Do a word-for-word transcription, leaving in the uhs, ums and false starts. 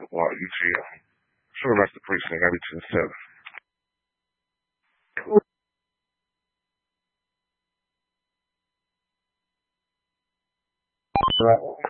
or U G L. Sugar Master Precinct, I be ten seven. Right.